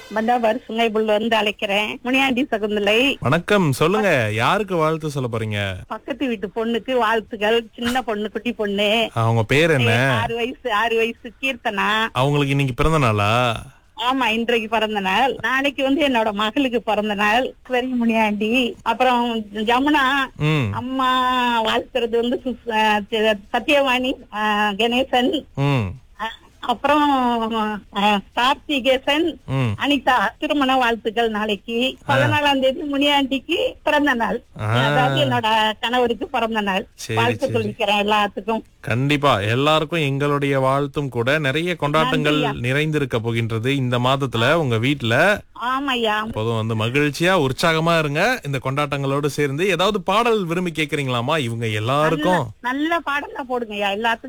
பண்டாபார் சுங்கைபுல்ல இருந்து அழைக்கிறேன். முனியாண்டி சகுந்தலை. வணக்கம், சொல்லுங்க. யாருக்கு வாழ்த்து சொல்ல போறீங்க? பக்கத்து வீட்டு பொண்ணுக்கு வாழ்த்துக்கள். சின்ன பொண்ணு, குட்டி பொண்ணு. அவங்க பேர் என்ன? 6 வயசு கீர்த்தனா. அவங்களுக்கு இன்னைக்கு பிறந்த நாளா? ஆமா, இன்றைக்கு பிறந்த நாள். நாளைக்கு என்னோட மகளுக்கு பிறந்த நாள். வெரி முனியாண்டி. அப்புறம் ஜமுனா ம் அம்மா வாழ்த்துறது சத்யவாணி கணேசன். ம் அப்புறம் கார்த்திகேசன், ம் அனிதா திருமண வாழ்த்துக்கள். நாளைக்கு 14ஆம் தேதி முனியாண்டிக்கு பிறந்த நாள். அதாவது என்னோட கணவருக்கு பிறந்த நாள். சரி, வாழ்த்து சரி. சொல்லிக்கிறேன் எல்லாத்துக்கும். கண்டிப்பா எல்லாருக்கும் எங்களுடைய வாழ்த்தும் கூட. நிறைய கொண்டாட்டங்கள் நிறைந்திருக்க போகின்றது இந்த மாதத்துல உங்க வீட்டுல. ஆமாய்யா. அப்போதும் மகிழ்ச்சியா உற்சாகமா இருங்க. இந்த கொண்டாட்டங்களோடு சேர்ந்து ஏதாவது பாடல் விரும்பி கேக்குறீங்களாமா இவங்க எல்லாருக்கும்? நல்ல பாடலா போடுங்கய்யா எல்லாத்துக்கும்.